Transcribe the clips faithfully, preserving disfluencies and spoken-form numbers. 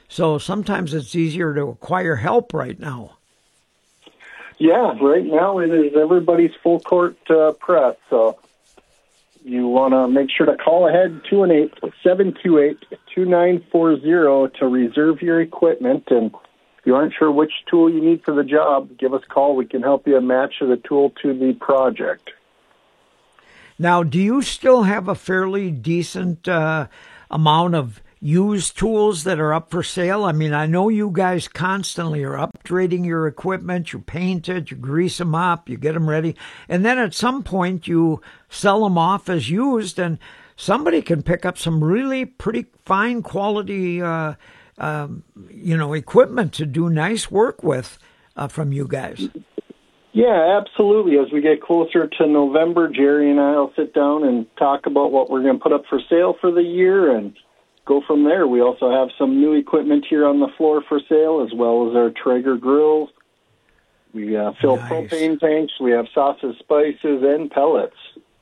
So sometimes it's easier to acquire help right now. Yeah, right now it is everybody's full court uh, press. So you want to make sure to call ahead two one eight, seven two eight, two nine four zero to reserve your equipment. And if you aren't sure which tool you need for the job, give us a call. We can help you match the tool to the project. Now, do you still have a fairly decent uh, amount of used tools that are up for sale? I mean, I know you guys constantly are upgrading your equipment. You paint it, you grease them up, you get them ready. And then at some point you sell them off as used, and somebody can pick up some really pretty fine quality, uh, um, you know, equipment to do nice work with uh, from you guys. Yeah, absolutely. As we get closer to November, Jerry and I will sit down and talk about what we're going to put up for sale for the year and go from there. We also have some new equipment here on the floor for sale, as well as our Traeger grills. We uh, fill nice. propane tanks. We have sauces, spices, and pellets.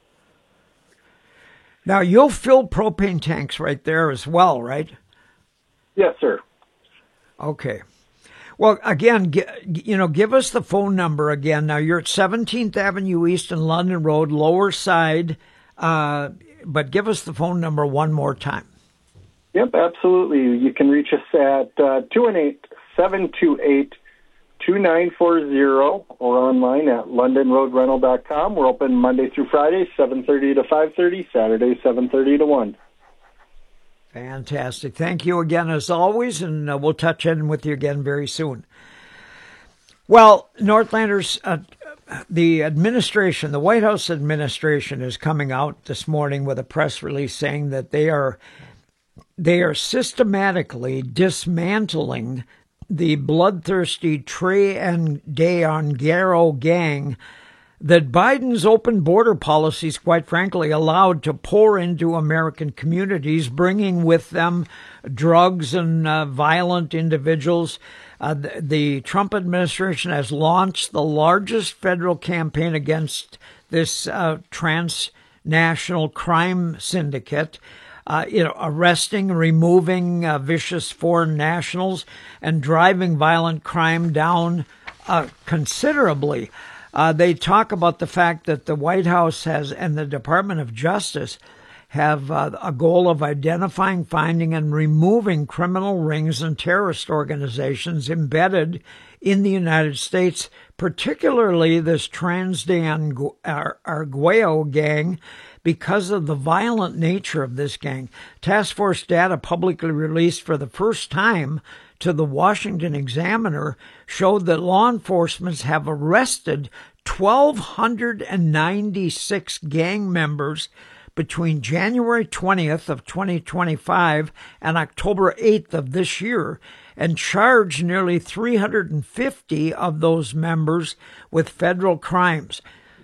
Now, you'll fill propane tanks right there as well, right? Yes, sir. Okay. Well, again, you know, give us the phone number again. Now, you're at seventeenth Avenue East and London Road, Lower Side, uh, but give us the phone number one more time. Yep, absolutely. You can reach us at uh, two one eight, seven two eight, two nine four zero or online at london road rental dot com. We're open Monday through Friday, seven thirty to five thirty, Saturday, seven thirty to one. Fantastic. Thank you again, as always, and uh, we'll touch in with you again very soon. Well, Northlanders, uh, the administration, the White House administration is coming out this morning with a press release saying that they are they are systematically dismantling the bloodthirsty Trey and Deongaro gang that Biden's open border policies, quite frankly, allowed to pour into American communities, bringing with them drugs and uh, violent individuals. Uh, the, the Trump administration has launched the largest federal campaign against this uh, transnational crime syndicate, uh, you know, arresting, removing uh, vicious foreign nationals, and driving violent crime down uh, considerably. Uh, they talk about the fact that the White House has and the Department of Justice have uh, a goal of identifying, finding, and removing criminal rings and terrorist organizations embedded in the United States, particularly this Transdan Arguello gang, because of the violent nature of this gang. Task force data publicly released for the first time to the Washington Examiner showed that law enforcement have arrested one thousand two hundred ninety-six gang members between January twentieth of twenty twenty-five and October eighth of this year, and charged nearly three hundred fifty of those members with federal crimes.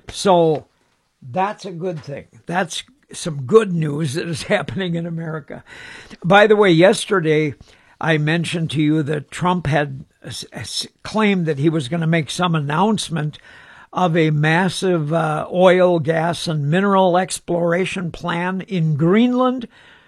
So that's a good thing. That's some good news that is happening in America. By the way, yesterday I mentioned to you that Trump had claimed that he was going to make some announcement of a massive uh, oil, gas, and mineral exploration plan in Greenland.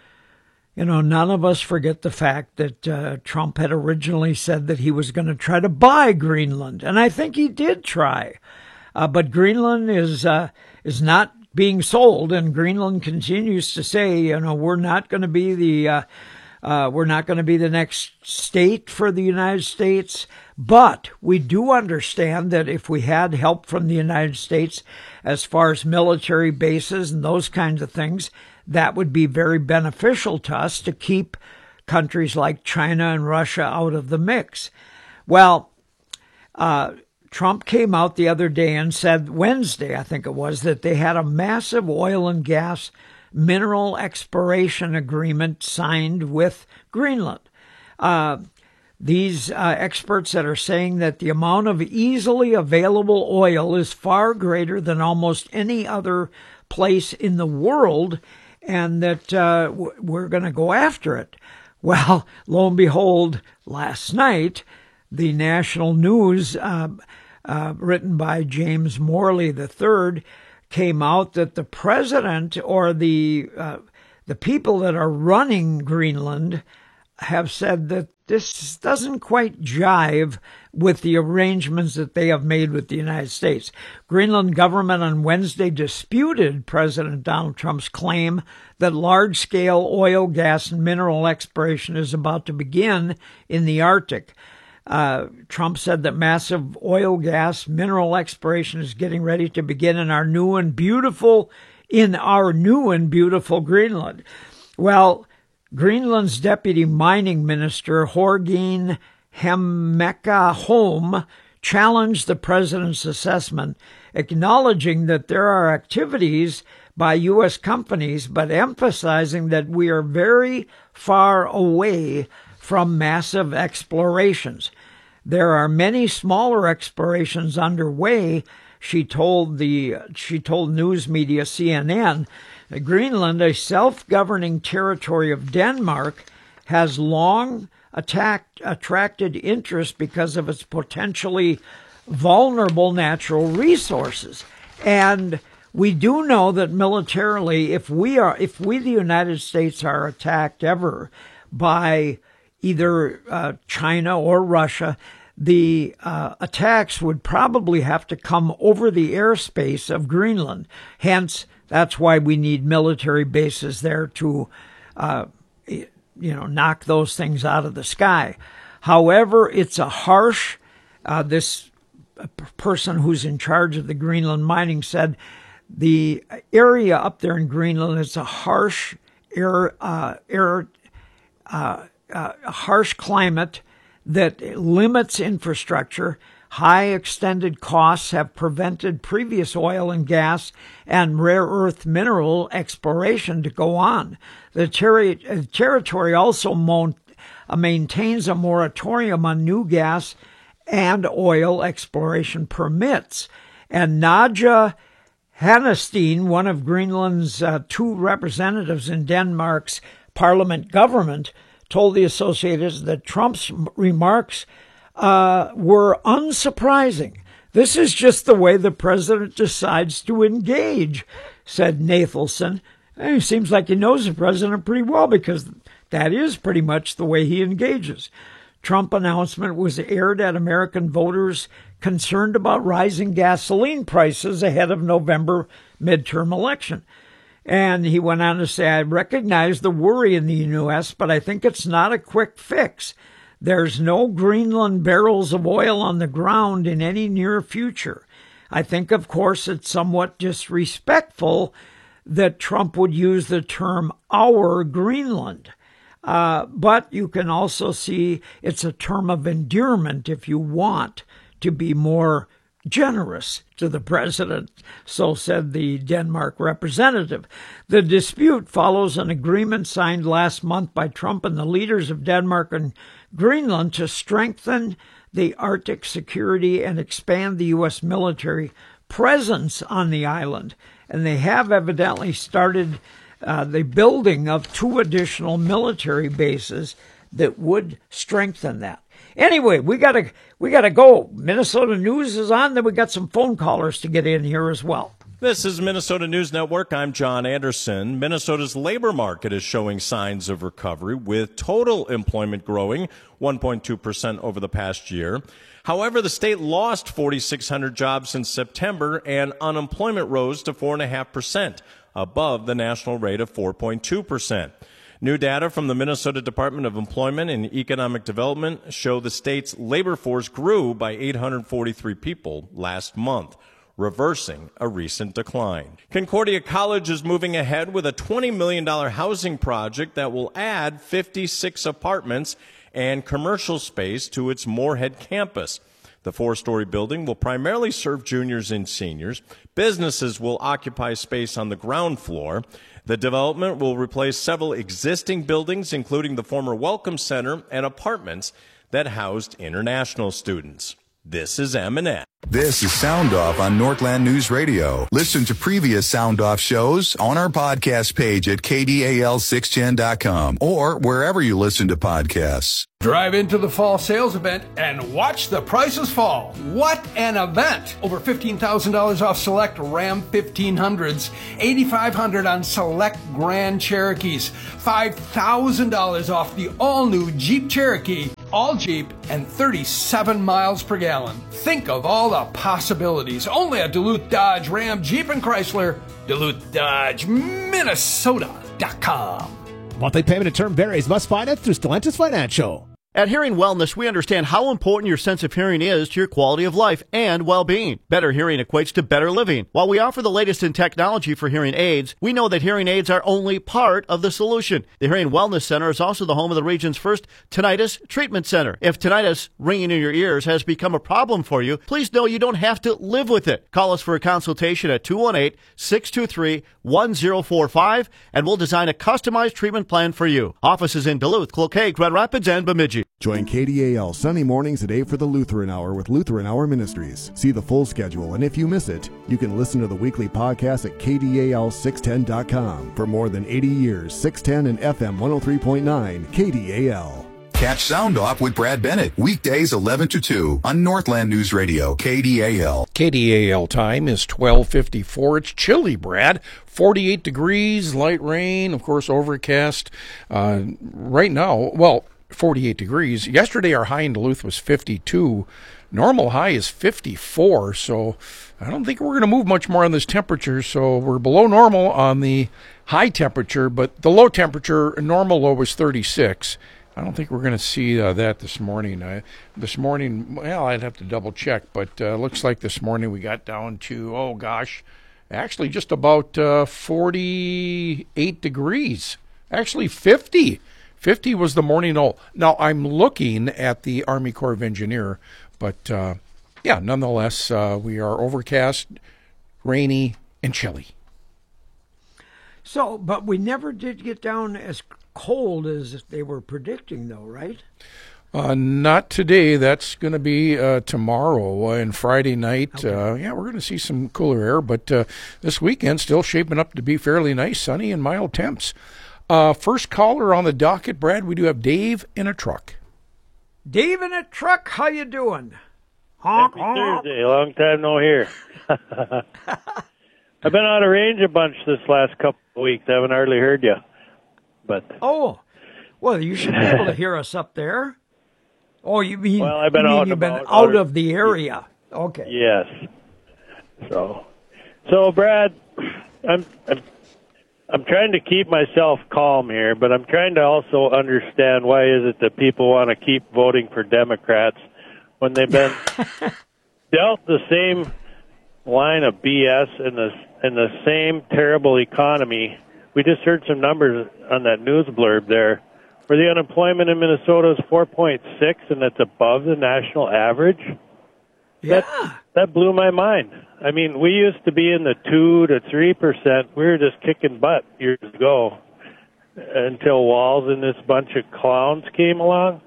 You know, none of us forget the fact that uh, Trump had originally said that he was going to try to buy Greenland, and I think he did try. Uh, but Greenland is uh, is not being sold, and Greenland continues to say, you know, we're not going to be the uh, uh, we're not going to be the next state for the United States. But we do understand that if we had help from the United States as far as military bases and those kinds of things, that would be very beneficial to us to keep countries like China and Russia out of the mix. Well, uh, Trump came out the other day and said, Wednesday, I think it was, that they had a massive oil and gas mineral exploration agreement signed with Greenland. Uh, these uh, experts that are saying that the amount of easily available oil is far greater than almost any other place in the world, and that uh, we're going to go after it. Well, lo and behold, last night, the national news, uh, uh, written by James Morley the third, came out that the president or the uh, the people that are running Greenland have said that this doesn't quite jive with the arrangements that they have made with the United States. Greenland government on Wednesday disputed President Donald Trump's claim that large-scale oil, gas, and mineral exploration is about to begin in the Arctic. Uh, Trump said that massive oil, gas, mineral exploration is getting ready to begin in our new and beautiful, in our new and beautiful Greenland. Well, Greenland's deputy mining minister, Horgin Hemmeka Holm, challenged the president's assessment, acknowledging that there are activities by U S companies, but emphasizing that we are very far away from massive explorations. There are many smaller explorations underway, she told the she told news media C N N. Greenland, a self-governing territory of Denmark, has long attacked, attracted interest because of its potentially vulnerable natural resources. And we do know that militarily, if we are, if we, the United States, are attacked ever by either uh, China or Russia, the uh, attacks would probably have to come over the airspace of Greenland. Hence, that's why we need military bases there to, uh, you know, knock those things out of the sky. However, it's a harsh, uh, this person who's in charge of the Greenland mining said, the area up there in Greenland is a harsh air, uh, air, uh, uh, a harsh climate that limits infrastructure. High extended costs have prevented previous oil and gas and rare earth mineral exploration to go on. The ter- territory also mon- uh, maintains a moratorium on new gas and oil exploration permits. And Nadja Hannestein, one of Greenland's uh, two representatives in Denmark's parliament government, told the Associated that Trump's remarks uh, were unsurprising. This is just the way the president decides to engage, said Nathelson. And it seems like he knows the president pretty well because that is pretty much the way he engages. Trump announcement was aired at American voters concerned about rising gasoline prices ahead of November midterm election. And he went on to say, I recognize the worry in the U S, but I think it's not a quick fix. There's no Greenland barrels of oil on the ground in any near future. I think, of course, it's somewhat disrespectful that Trump would use the term our Greenland. Uh, but you can also see it's a term of endearment if you want to be more generous to the president, so said the Denmark representative. The dispute follows an agreement signed last month by Trump and the leaders of Denmark and Greenland to strengthen the Arctic security and expand the U S military presence on the island. And they have evidently started uh, the building of two additional military bases that would strengthen that. Anyway, we gotta we gotta go. Minnesota News is on. Then we got some phone callers to get in here as well. This is Minnesota News Network. I'm John Anderson. Minnesota's labor market is showing signs of recovery, with total employment growing one point two percent over the past year. However, the state lost four thousand six hundred jobs in September, and unemployment rose to four point five percent, above the national rate of four point two percent. New data from the Minnesota Department of Employment and Economic Development show the state's labor force grew by eight hundred forty-three people last month, reversing a recent decline. Concordia College is moving ahead with a twenty million dollars housing project that will add fifty-six apartments and commercial space to its Moorhead campus. The four-story building will primarily serve juniors and seniors. Businesses will occupy space on the ground floor. The development will replace several existing buildings, including the former Welcome Center and apartments that housed international students. This is M and M. This is Sound Off on Northland News Radio. Listen to previous Sound Off shows on our podcast page at K D A L six ten dot com or wherever you listen to podcasts. Drive into the fall sales event and watch the prices fall. What an event! Over fifteen thousand dollars off select Ram fifteen hundreds, eight thousand five hundred dollars on select Grand Cherokees, five thousand dollars off the all-new Jeep Cherokee, all Jeep, and thirty-seven miles per gallon. Think of all the possibilities. Only at Duluth Dodge, Ram, Jeep, and Chrysler. Duluth Dodge, Minnesota dot com. Monthly payment and term varies. Must finance through Stellantis Financial. At Hearing Wellness, we understand how important your sense of hearing is to your quality of life and well-being. Better hearing equates to better living. While we offer the latest in technology for hearing aids, we know that hearing aids are only part of the solution. The Hearing Wellness Center is also the home of the region's first tinnitus treatment center. If tinnitus, ringing in your ears, has become a problem for you, please know you don't have to live with it. Call us for a consultation at two one eight, six two three, one zero four five, and we'll design a customized treatment plan for you. Offices in Duluth, Cloquet, Grand Rapids, and Bemidji. Join K D A L Sunday mornings at eight for the Lutheran Hour with Lutheran Hour Ministries. See the full schedule, and if you miss it, you can listen to the weekly podcast at K D A L six ten dot com. For more than eighty years, six ten and F M one oh three point nine, K D A L. Catch Sound Off with Brad Bennett, weekdays eleven to two on Northland News Radio, K D A L. K D A L time is twelve fifty-four. It's chilly, Brad. forty-eight degrees, light rain, of course, overcast. Uh, right now, well, forty-eight degrees. Yesterday, our high in Duluth was fifty-two. Normal high is fifty-four, so I don't think we're going to move much more on this temperature. So we're below normal on the high temperature, but the low temperature, normal low was thirty-six. I don't think we're going to see uh, that this morning. Uh, this morning, well, I'd have to double check, but uh, looks like this morning we got down to, oh gosh, actually just about uh, forty-eight degrees. Actually fifty. fifty was the morning low. Now, I'm looking at the Army Corps of Engineer, but uh, yeah, nonetheless, uh, we are overcast, rainy, and chilly. So, but we never did get down as cold as they were predicting, though, right? Uh, not today. That's going to be uh, tomorrow uh, and Friday night. Okay. Uh, yeah, we're going to see some cooler air, but uh, this weekend still shaping up to be fairly nice, sunny, and mild temps. Uh, first caller on the docket, Brad, we do have Dave in a truck. Dave in a truck, how you doing? Honk, Happy honk. Thursday, long time no hear. I've been out of range a bunch this last couple of weeks. I haven't hardly heard you. But oh, well, you should be able to hear us up there. Oh, you mean, well, I've been you mean out you've been about, out of the area? Okay. Yes. So, so Brad, I'm, I'm I'm trying to keep myself calm here, but I'm trying to also understand why is it that people want to keep voting for Democrats when they've been dealt the same line of B S and the and the same terrible economy. We just heard some numbers on that news blurb there, where the unemployment in Minnesota is four point six, and that's above the national average. Yeah. That, that blew my mind. I mean, we used to be in the two to three percent. We were just kicking butt years ago until Walz and this bunch of clowns came along.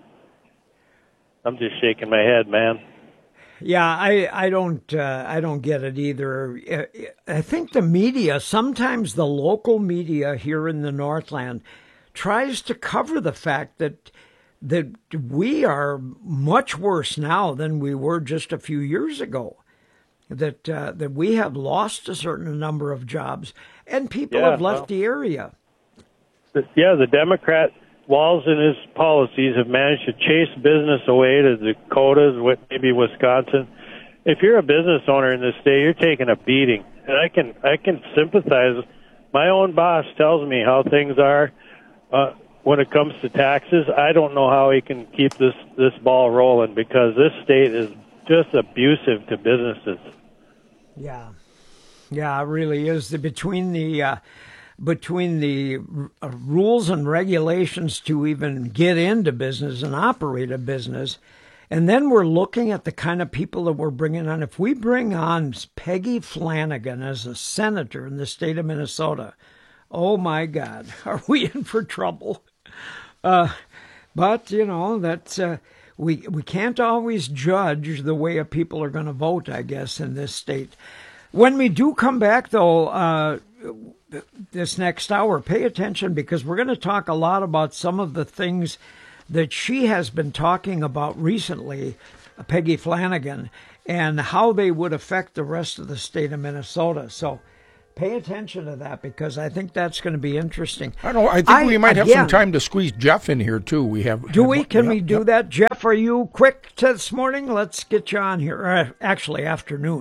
I'm just shaking my head, man. Yeah, I, I don't uh, I don't get it either. I think the media, sometimes the local media here in the Northland, tries to cover the fact that that we are much worse now than we were just a few years ago. That uh, that we have lost a certain number of jobs and people yeah, have left well, the area. Yeah, the Democrat Walz and his policies have managed to chase business away to the Dakotas, maybe Wisconsin. If you're a business owner in this state, you're taking a beating, and I can I can sympathize. My own boss tells me how things are uh, when it comes to taxes. I don't know how he can keep this this ball rolling because this state is just abusive to businesses. Yeah, yeah, it really is. The, between the uh, between the uh, rules and regulations to even get into business and operate a business, and then we're looking at the kind of people that we're bringing on. If we bring on Peggy Flanagan as a senator in the state of Minnesota, oh my God, are we in for trouble? Uh, but you know that's uh, we we can't always judge the way people are going to vote, I guess, in this state. When we do come back, though, uh, this next hour, pay attention, because we're going to talk a lot about some of the things that she has been talking about recently, Peggy Flanagan, and how they would affect the rest of the state of Minnesota. So pay attention to that, because I think that's going to be interesting. I don't know. I think I, we might have again, some time to squeeze Jeff in here, too. We have. Do have, we? Can yeah, we do yeah. that? Jeff, are you quick to this morning? Let's get you on here. Uh, actually, afternoon.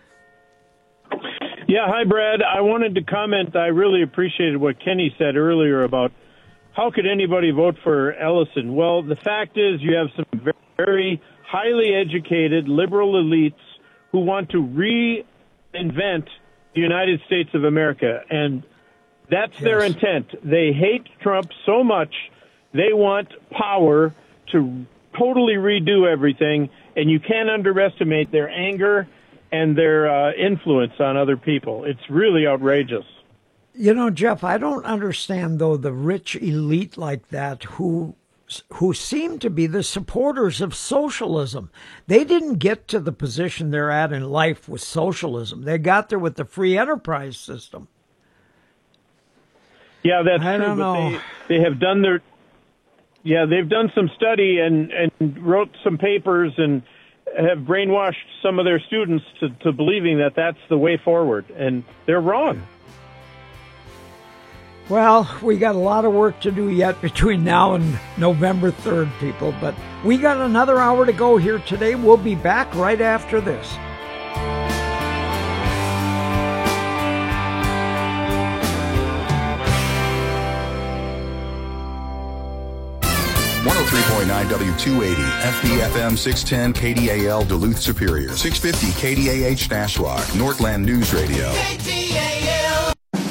Yeah, hi, Brad. I wanted to comment. I really appreciated what Kenny said earlier about how could anybody vote for Ellison. Well, the fact is you have some very, very highly educated liberal elites who want to reinvent the United States of America, and that's yes. their intent. They hate Trump so much, they want power to totally redo everything, and you can't underestimate their anger and their uh, influence on other people. It's really outrageous. You know, Jeff, I don't understand, though, the rich elite like that who who seem to be the supporters of socialism. They didn't get to the position they're at in life with socialism. They got there with the free enterprise system. Yeah, that's I true. Don't but know. They, they have done their yeah, they've done some study and, and wrote some papers and have brainwashed some of their students to, to believing that that's the way forward, and they're wrong. Well, we got a lot of work to do yet between now and November third, people, but we got another hour to go here today. We'll be back right after this. one oh three point nine W two eighty, F B F M six ten, K D A L Duluth Superior, six fifty K D A H Nashwauk, Northland News Radio. K D A L.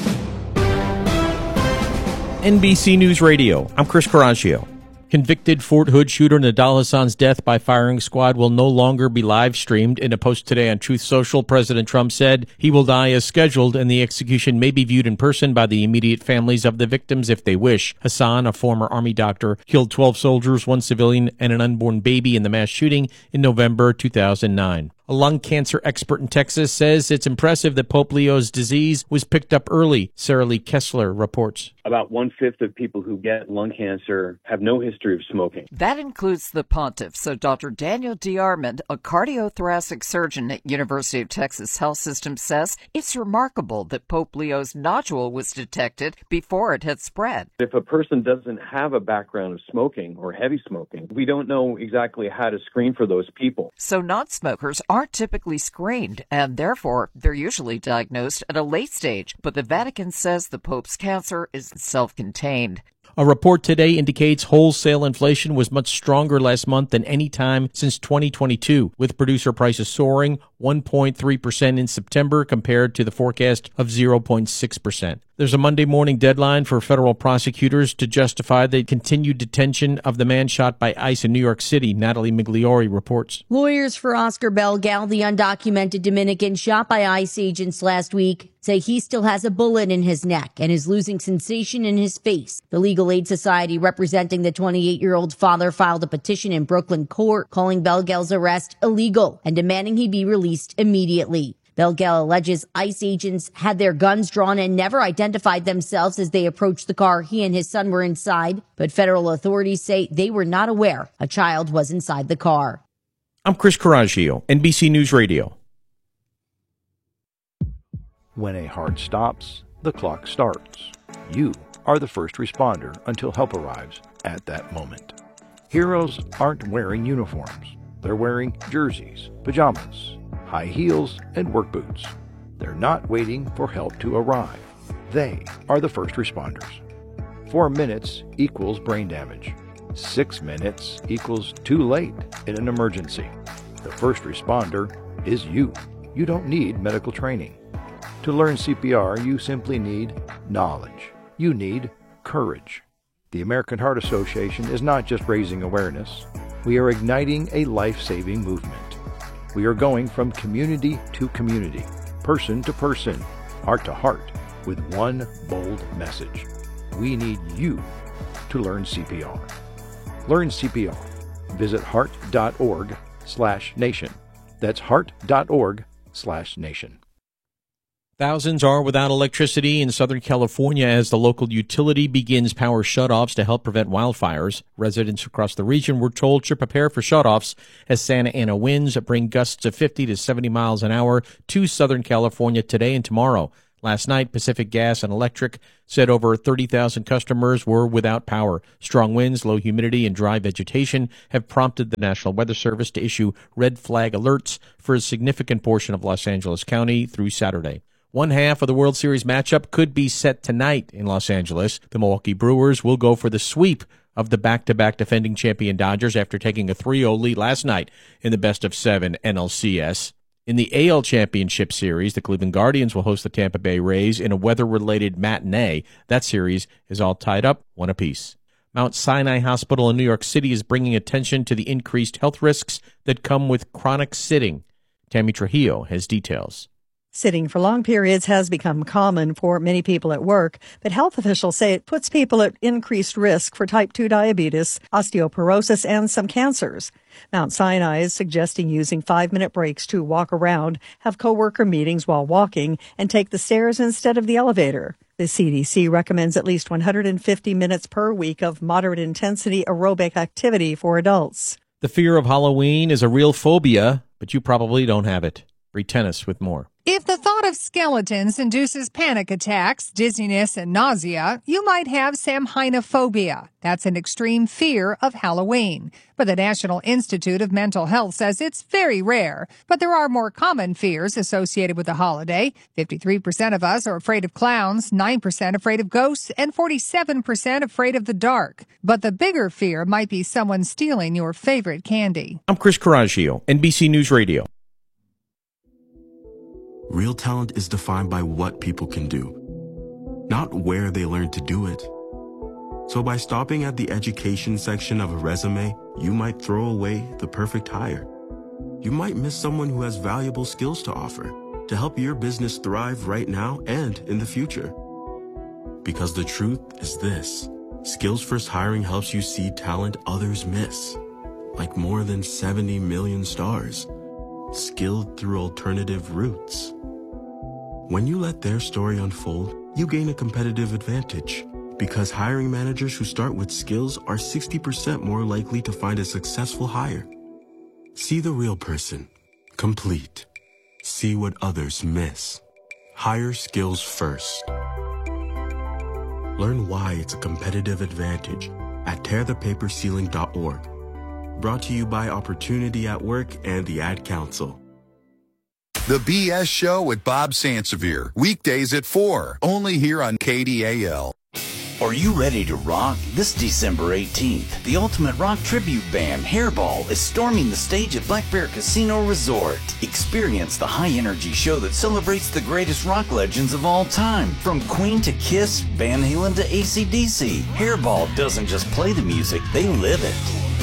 N B C News Radio. I'm Chris Coraggio. Convicted Fort Hood shooter Nidal Hassan's death by firing squad will no longer be live streamed. In a post today on Truth Social, President Trump said he will die as scheduled and the execution may be viewed in person by the immediate families of the victims if they wish. Hassan, a former Army doctor, killed twelve soldiers, one civilian, and an unborn baby in the mass shooting in November two thousand nine. A lung cancer expert in Texas says it's impressive that Pope Leo's disease was picked up early. Sarah Lee Kessler reports. About one-fifth of people who get lung cancer have no history of smoking. That includes the pontiff. So Doctor Daniel DeArmond, a cardiothoracic surgeon at University of Texas Health System, says it's remarkable that Pope Leo's nodule was detected before it had spread. If a person doesn't have a background of smoking or heavy smoking, we don't know exactly how to screen for those people. So non-smokers aren't typically screened, and therefore they're usually diagnosed at a late stage. But the Vatican says the Pope's cancer is self-contained. A report today indicates wholesale inflation was much stronger last month than any time since twenty twenty-two, with producer prices soaring one point three percent in September compared to the forecast of zero point six percent. There's a Monday morning deadline for federal prosecutors to justify the continued detention of the man shot by ICE in New York City. Natalie Migliori reports. Lawyers for Oscar Belgal, the undocumented Dominican shot by ICE agents last week, say he still has a bullet in his neck and is losing sensation in his face. The Legal Aid Society representing the twenty-eight-year-old father filed a petition in Brooklyn court calling Belgal's arrest illegal and demanding he be released immediately. Belgal alleges ICE agents had their guns drawn and never identified themselves as they approached the car he and his son were inside, but federal authorities say they were not aware a child was inside the car. I'm Chris Coraggio, N B C News Radio. When a heart stops, the clock starts. You are the first responder until help arrives at that moment. Heroes aren't wearing uniforms. They're wearing jerseys, pajamas, high heels, and work boots. They're not waiting for help to arrive. They are the first responders. Four minutes equals brain damage. Six minutes equals too late in an emergency. The first responder is you. You don't need medical training. To learn C P R, you simply need knowledge. You need courage. The American Heart Association is not just raising awareness. We are igniting a life-saving movement. We are going from community to community, person to person, heart to heart, with one bold message. We need you to learn C P R. Learn C P R. visit heart.org slash nation. That's heart.org slash nation. Thousands are without electricity in Southern California as the local utility begins power shutoffs to help prevent wildfires. Residents across the region were told to prepare for shutoffs as Santa Ana winds bring gusts of fifty to seventy miles an hour to Southern California today and tomorrow. Last night, Pacific Gas and Electric said over thirty thousand customers were without power. Strong winds, low humidity, and dry vegetation have prompted the National Weather Service to issue red flag alerts for a significant portion of Los Angeles County through Saturday. One half of the World Series matchup could be set tonight in Los Angeles. The Milwaukee Brewers will go for the sweep of the back-to-back defending champion Dodgers after taking a three oh lead last night in the best of seven N L C S. In the A L Championship Series, the Cleveland Guardians will host the Tampa Bay Rays in a weather-related matinee. That series is all tied up, one apiece. Mount Sinai Hospital in New York City is bringing attention to the increased health risks that come with chronic sitting. Tammy Trujillo has details. Sitting for long periods has become common for many people at work, but health officials say it puts people at increased risk for type two diabetes, osteoporosis, and some cancers. Mount Sinai is suggesting using five-minute breaks to walk around, have coworker meetings while walking, and take the stairs instead of the elevator. The C D C recommends at least one hundred fifty minutes per week of moderate-intensity aerobic activity for adults. The fear of Halloween is a real phobia, but you probably don't have it. Read Tennis with more. If the thought of skeletons induces panic attacks, dizziness, and nausea, you might have samhainophobia. That's an extreme fear of Halloween. But the National Institute of Mental Health says it's very rare. But there are more common fears associated with the holiday. fifty-three percent of us are afraid of clowns, nine percent afraid of ghosts, and forty-seven percent afraid of the dark. But the bigger fear might be someone stealing your favorite candy. I'm Chris Coraggio, N B C News Radio. Real talent is defined by what people can do, not where they learn to do it. So by stopping at the education section of a resume, you might throw away the perfect hire. You might miss someone who has valuable skills to offer to help your business thrive right now and in the future. Because the truth is this: Skills First Hiring helps you see talent others miss, like more than seventy million stars, skilled through alternative routes. When you let their story unfold, you gain a competitive advantage, because hiring managers who start with skills are sixty percent more likely to find a successful hire. See the real person, complete. See what others miss. Hire skills first. Learn why it's a competitive advantage at tear the paper ceiling dot org. Brought to you by Opportunity at Work and the Ad Council. The B S Show with Bob Sansevier. Weekdays at four. Only here on K D A L. Are you ready to rock? This December eighteenth, the ultimate rock tribute band, Hairball, is storming the stage at Black Bear Casino Resort. Experience the high-energy show that celebrates the greatest rock legends of all time. From Queen to Kiss, Van Halen to A C D C, Hairball doesn't just play the music, they live it.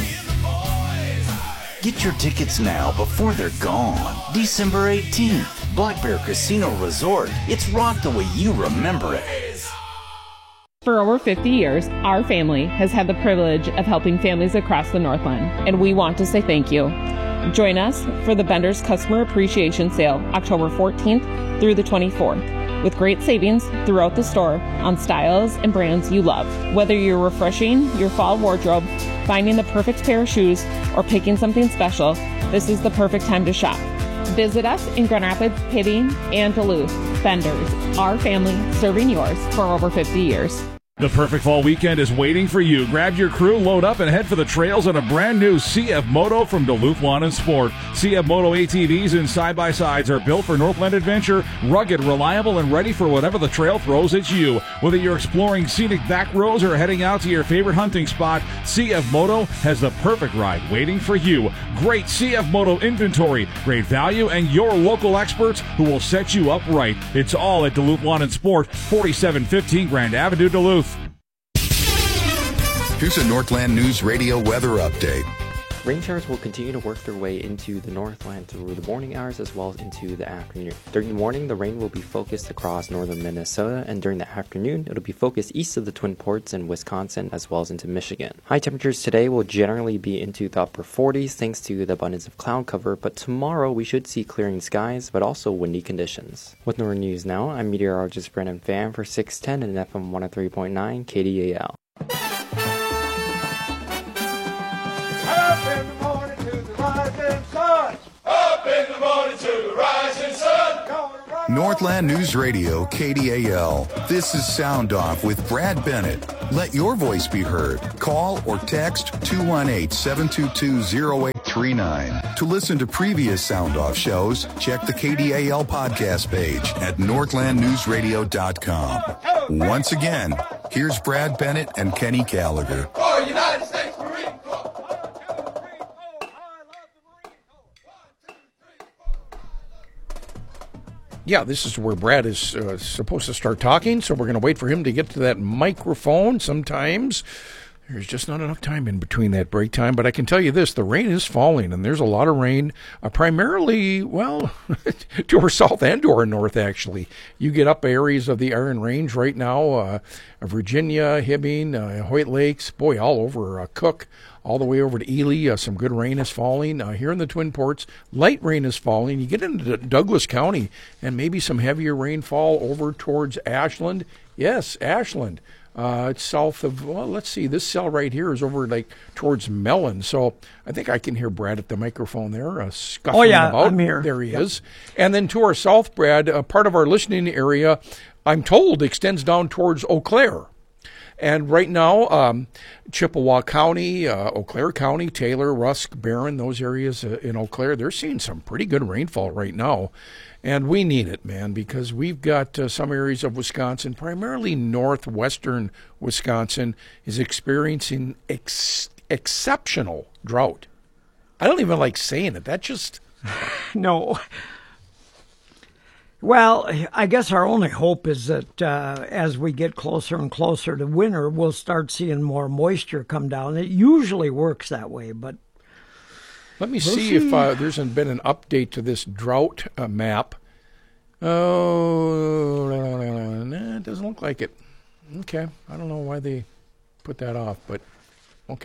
Get your tickets now before they're gone. December eighteenth, Black Bear Casino Resort. It's rock the way you remember it. For over fifty years, our family has had the privilege of helping families across the Northland, and we want to say thank you. Join us for the Bender's Customer Appreciation Sale, October fourteenth through the twenty-fourth, with great savings throughout the store on styles and brands you love. Whether you're refreshing your fall wardrobe, finding the perfect pair of shoes, or picking something special, this is the perfect time to shop. Visit us in Grand Rapids, Hibbing, and Duluth. Bender's, our family serving yours for over fifty years. The perfect fall weekend is waiting for you. Grab your crew, load up, and head for the trails on a brand new C F Moto from Duluth Lawn and Sport. C F Moto A T Vs and side-by-sides are built for Northland adventure, rugged, reliable, and ready for whatever the trail throws at you. Whether you're exploring scenic back roads or heading out to your favorite hunting spot, C F Moto has the perfect ride waiting for you. Great C F Moto inventory, great value, and your local experts who will set you up right. It's all at Duluth Lawn and Sport, forty-seven fifteen Grand Avenue, Duluth. Here's a Northland News Radio weather update. Rain showers will continue to work their way into the Northland through the morning hours as well as into the afternoon. During the morning, the rain will be focused across northern Minnesota, and during the afternoon, it'll be focused east of the Twin Ports in Wisconsin as well as into Michigan. High temperatures today will generally be into the upper forties thanks to the abundance of cloud cover, but tomorrow we should see clearing skies but also windy conditions. With Northern News Now, I'm meteorologist Brennan Pham for six ten and F M one oh three point nine K D A L. Up in the morning to the rising sun. Up in the morning to the rising sun. Northland News Radio, K D A L. This is Sound Off with Brad Bennett. Let your voice be heard. Call or text two one eight, seven two two, zero eight three nine. To listen to previous Sound Off shows, check the K D A L podcast page at northland news radio dot com. Once again, here's Brad Bennett and Kenny Gallagher. For United States Marine Corps. Yeah, this is where Brad is uh, supposed to start talking, so we're going to wait for him to get to that microphone. Sometimes there's just not enough time in between that break time, but I can tell you this, the rain is falling, and there's a lot of rain, uh, primarily, well, to our south and to our north, actually. You get up areas of the Iron Range right now, uh, Virginia, Hibbing, uh, Hoyt Lakes, boy, all over uh, Cook, all the way over to Ely. Uh, some good rain is falling. Uh, here in the Twin Ports, light rain is falling. You get into Douglas County, and maybe some heavier rainfall over towards Ashland. Yes, Ashland. Uh, it's south of, well, let's see, this cell right here is over like towards Mellon. So I think I can hear Brad at the microphone there, uh, scuffling oh, yeah, about. I'm here. There he yep. is. And then to our south, Brad, uh, part of our listening area, I'm told, extends down towards Eau Claire. And right now, um, Chippewa County, uh, Eau Claire County, Taylor, Rusk, Barron, those areas uh, in Eau Claire, they're seeing some pretty good rainfall right now. And we need it, man, because we've got uh, some areas of Wisconsin, primarily northwestern Wisconsin, is experiencing ex- exceptional drought. I don't even like saying it. That just... No. Well, I guess our only hope is that uh, as we get closer and closer to winter, we'll start seeing more moisture come down. It usually works that way, but... Let me we'll see, see if uh, there's been an update to this drought uh, map. Oh, nah, it doesn't look like it. Okay, I don't know why they put that off, but okay.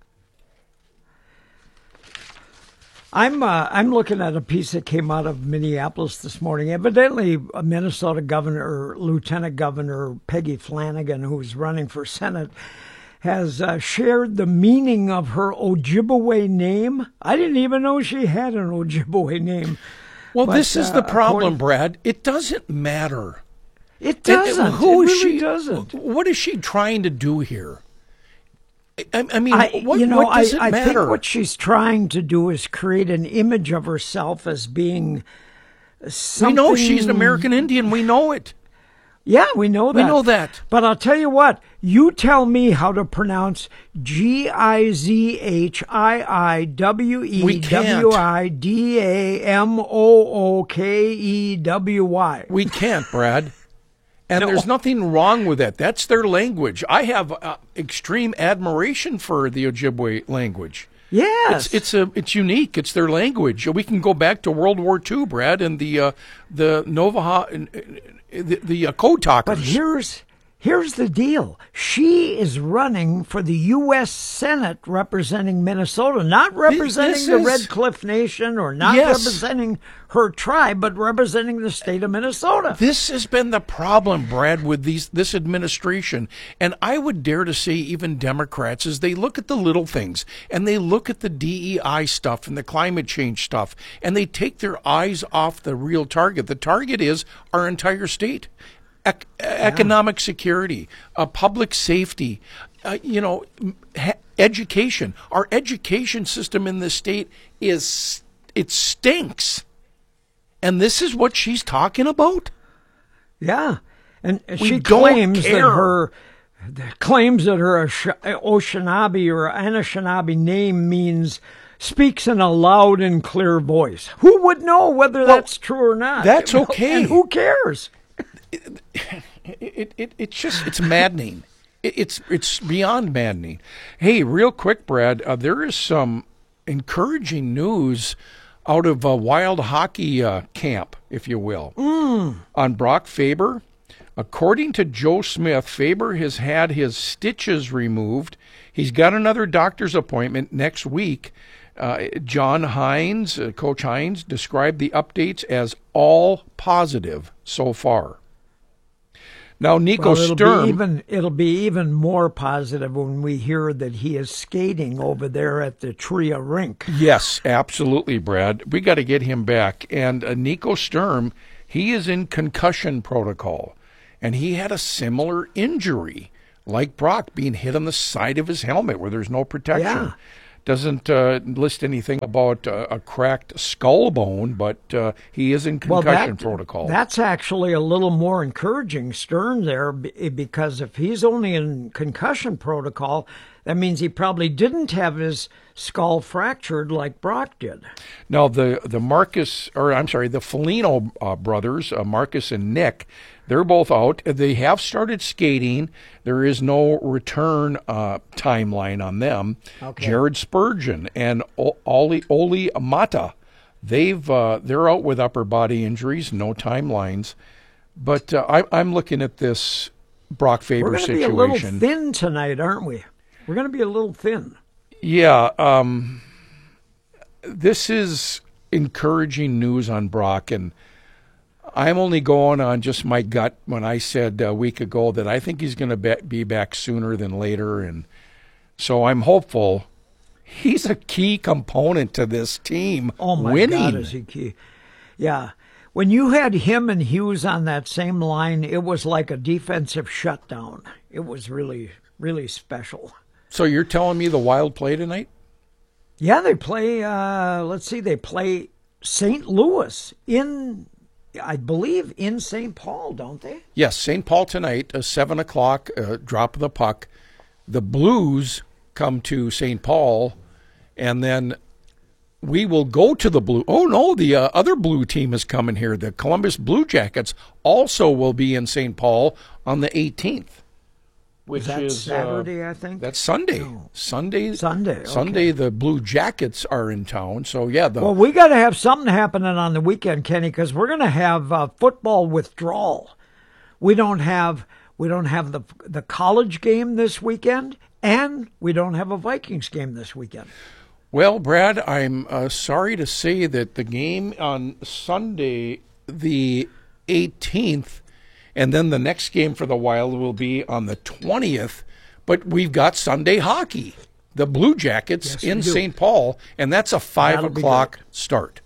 I'm uh, I'm looking at a piece that came out of Minneapolis this morning. Evidently, a Minnesota Governor, Lieutenant Governor Peggy Flanagan, who's running for Senate, has uh, shared the meaning of her Ojibwe name. I didn't even know she had an Ojibwe name. Well, but, this is uh, the problem, according... Brad. It doesn't matter. It doesn't. It, who it is really she? doesn't. What is she trying to do here? I, I mean, I, what, you know, what does I, it I matter? think what she's trying to do is create an image of herself as being something... We know she's an American Indian. We know it. Yeah, we know that. We know that. But I'll tell you what, you tell me how to pronounce G I Z H I I W E W I D A M O O K E W Y. We can't, Brad. And No. there's nothing wrong with that. That's their language. I have uh, extreme admiration for the Ojibwe language. Yes, it's it's a it's unique. It's their language. We can go back to World War Two, Brad, and the uh, the Navajo, the, the uh, code talkers. But here's here's the deal: she is running for the U S Senate, representing Minnesota, not representing This the is- Red Cliff Nation or not Yes. representing her tribe, but representing the state of Minnesota. This has been the problem, Brad, with these this administration. And I would dare to say even Democrats, as they look at the little things and they look at the D E I stuff and the climate change stuff, and they take their eyes off the real target. The target is our entire state. Ec- economic security, uh, public safety, uh, you know, ha- education. Our education system in this state is, it stinks. And this is what she's talking about? Yeah, and We she don't claims that care. her claims that her Osh- Oshanabi or Anishinaabe name means speaks in a loud and clear voice. Who would know whether that's true or not? That's okay. And who cares? It, it, it it's just it's maddening. It, it's it's beyond maddening. Hey, real quick, Brad, uh, there is some encouraging news out of a wild hockey uh, camp, if you will, mm. on Brock Faber. According to Joe Smith, Faber has had his stitches removed. He's got another doctor's appointment next week. Uh, John Hines, uh, Coach Hines, described the updates as all positive so far. Now, Nico well, it'll Sturm... Be even, it'll be even more positive when we hear that he is skating over there at the Tria rink. Yes, absolutely, Brad. We got to get him back. And uh, Nico Sturm, he is in concussion protocol. And he had a similar injury, like Brock, being hit on the side of his helmet where there's no protection. Yeah. Doesn't uh, list anything about uh, a cracked skull bone, but uh, he is in concussion well, that, protocol. That's actually a little more encouraging, Stern, there, because if he's only in concussion protocol, that means he probably didn't have his skull fractured like Brock did. Now, the, the Marcus, or I'm sorry, the Foligno uh, brothers, uh, Marcus and Nick, they're both out. They have started skating. There is no return uh, timeline on them. Okay. Jared Spurgeon and o- Oli, Oli Mata, they've, uh, they're out with upper body injuries, no timelines. But uh, I, I'm looking at this Brock Faber We're situation. We're going to be a little thin tonight, aren't we? We're going to be a little thin. Yeah. Um, this is encouraging news on Brock, and I'm only going on just my gut when I said a week ago that I think he's going to be, be back sooner than later, and so I'm hopeful. He's a key component to this team oh my winning. God, is he key? Yeah. When you had him and Hughes on that same line, it was like a defensive shutdown. It was really, really special. So you're telling me the Wild play tonight? Yeah, they play, uh, let's see, they play Saint Louis in, I believe, in Saint Paul, don't they? Yes, Saint Paul tonight, uh, seven o'clock, uh, drop of the puck. The Blues come to Saint Paul, and then we will go to the Blue. Oh, no, the uh, other Blue team is coming here. The Columbus Blue Jackets also will be in Saint Paul on the eighteenth. Which is that is Saturday, uh, I think? That's Sunday. No. Sunday. Sunday. Okay. Sunday, the Blue Jackets are in town. So, yeah. The, well, we got to have something happening on the weekend, Kenny, because we're going to have uh, football withdrawal. We don't have we don't have the the college game this weekend, and we don't have a Vikings game this weekend. Well, Brad, I'm uh, sorry to say that the game on Sunday, the eighteenth, and then the next game for the Wild will be on the twentieth, but we've got Sunday hockey. The Blue Jackets yes, in Saint Paul, and that's a five That'll o'clock start.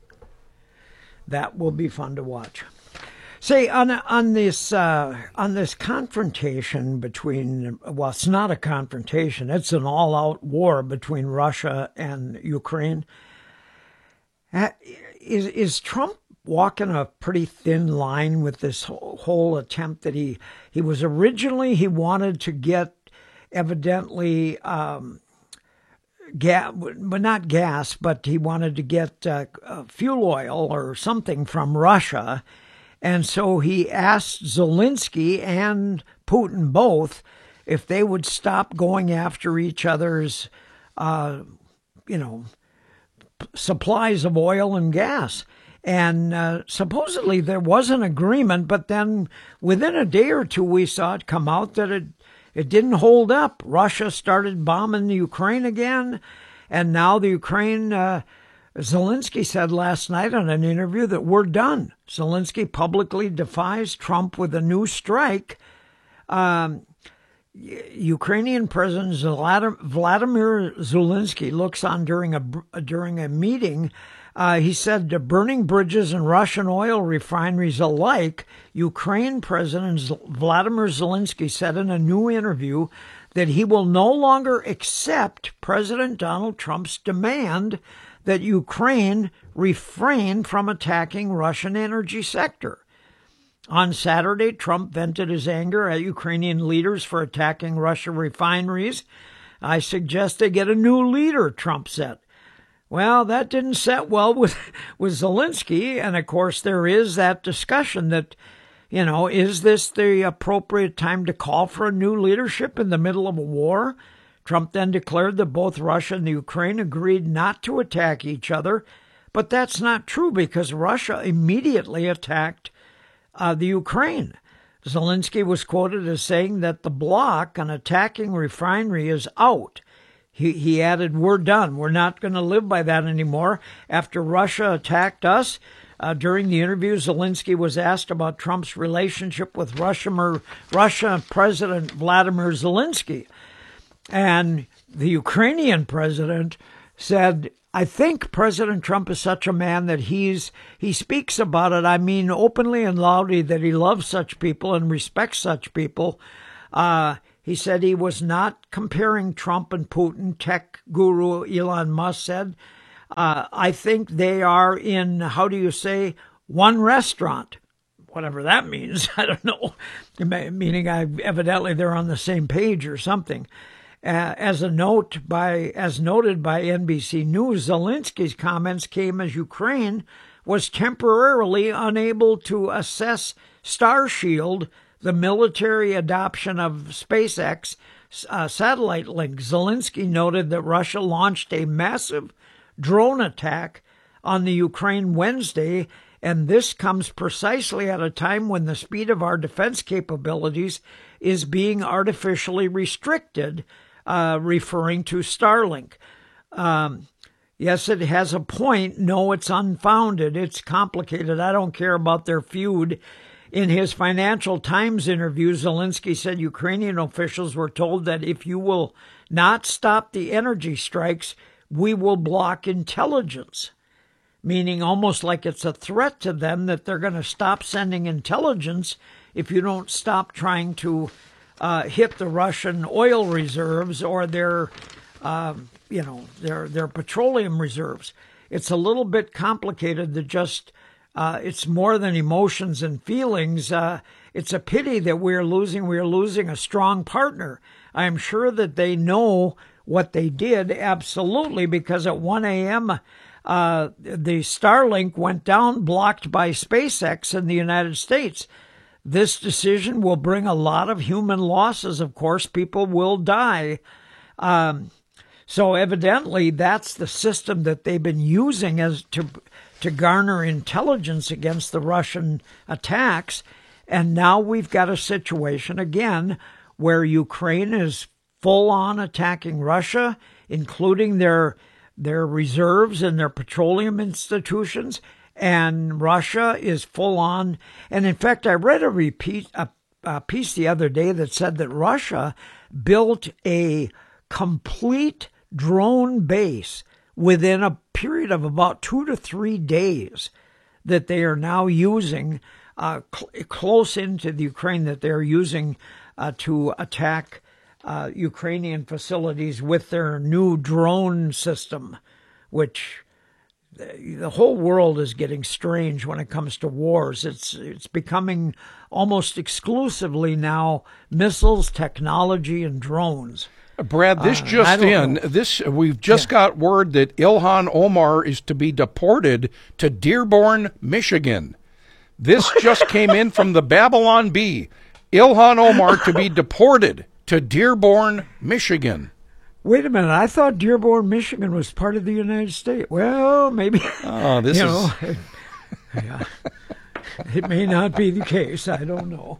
That will be fun to watch. Say, on on this uh, on this confrontation between, well, it's not a confrontation, it's an all-out war between Russia and Ukraine. Is is Trump walking a pretty thin line with this whole attempt that he he was originally he wanted to get evidently um, gas, but not gas, but he wanted to get uh, uh, fuel oil or something from Russia. And so he asked Zelensky and Putin both if they would stop going after each other's, uh, you know, supplies of oil and gas. And uh, supposedly there was an agreement, but then within a day or two we saw it come out that it, it didn't hold up. Russia started bombing the Ukraine again, and now the Ukraine... Uh, Zelensky said last night on an interview that we're done. Zelensky publicly defies Trump with a new strike. Um, Ukrainian President Vladimir Zelensky looks on during a during a meeting. Uh, he said, burning bridges and Russian oil refineries alike. Ukraine President Vladimir Zelensky said in a new interview that he will no longer accept President Donald Trump's demand that Ukraine refrain from attacking Russian energy sector. On Saturday, Trump vented his anger at Ukrainian leaders for attacking Russian refineries. I suggest they get a new leader, Trump said. Well, that didn't set well with, with Zelensky, and of course there is that discussion that, you know, is this the appropriate time to call for a new leadership in the middle of a war? Trump then declared that both Russia and the Ukraine agreed not to attack each other, but that's not true because Russia immediately attacked uh, the Ukraine. Zelensky was quoted as saying that the bloc on attacking refinery is out. He, he added, "We're done. We're not going to live by that anymore." After Russia attacked us, uh, during the interview, Zelensky was asked about Trump's relationship with Russia, Russia President Vladimir Zelensky. And the Ukrainian president said, "I think President Trump is such a man that he's he speaks about it, I mean, openly and loudly, that he loves such people and respects such people." Uh, he said he was not comparing Trump and Putin. Tech guru Elon Musk said, uh, "I think they are in, how do you say, one restaurant." Whatever that means, I don't know. Meaning, I evidently they're on the same page or something. Uh, as a note by, as noted by N B C News, Zelensky's comments came as Ukraine was temporarily unable to assess Starshield, the military adoption of SpaceX uh, satellite link. Zelensky noted that Russia launched a massive drone attack on the Ukraine Wednesday, and this comes precisely at a time when the speed of our defense capabilities is being artificially restricted, uh, referring to Starlink. Um, yes, it has a point. No, it's unfounded. It's complicated. I don't care about their feud. In his Financial Times interview, Zelensky said Ukrainian officials were told that if you will not stop the energy strikes, we will block intelligence, meaning almost like it's a threat to them that they're going to stop sending intelligence if you don't stop trying to uh, hit the Russian oil reserves or their, uh, you know, their their petroleum reserves. It's a little bit complicated to just. Uh, it's more than emotions and feelings. Uh, it's a pity that we're losing. We're losing a strong partner. I am sure that they know what they did, absolutely, because at one a.m., uh, the Starlink went down, blocked by SpaceX in the United States. This decision will bring a lot of human losses. Of course, people will die. Um, so evidently, that's the system that they've been using as to to garner intelligence against the Russian attacks. And now we've got a situation again where Ukraine is full on attacking Russia, including their their reserves and their petroleum institutions. And Russia is full on. And in fact, I read a, repeat, a, a piece the other day that said that Russia built a complete drone base within a period of about two to three days that they are now using uh, cl- close into the Ukraine, that they're using uh, to attack uh, Ukrainian facilities with their new drone system, which the, the whole world is getting strange when it comes to wars. It's it's becoming almost exclusively now missiles, technology, and drones. Brad, this uh, just in, know. this we've just yeah. got word that Ilhan Omar is to be deported to Dearborn, Michigan. This just came in from the Babylon Bee. Ilhan Omar to be deported to Dearborn, Michigan. Wait a minute, I thought Dearborn, Michigan was part of the United States. Well, maybe. Oh, this you is. Know, it, yeah, it may not be the case. I don't know.